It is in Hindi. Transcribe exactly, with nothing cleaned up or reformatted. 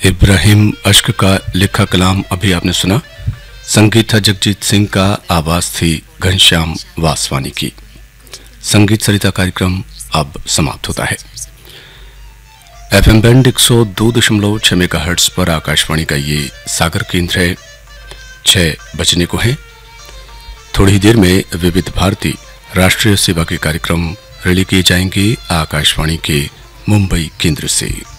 इब्राहिम अश्क का लिखा कलाम अभी आपने सुना। संगीत था जगजीत सिंह का, आवाज थी घनश्याम वासवानी की। संगीत सरिता कार्यक्रम अब समाप्त होता है। एफएम बैंड एक सौ दो दशमलव छह मेगाहर्ट्ज पर आकाशवाणी का ये सागर केंद्र है। छह बजने को है। थोड़ी ही देर में विविध भारती राष्ट्रीय सेवा के कार्यक्रम रिले किए जाएंगे आकाशवाणी के मुंबई केंद्र से।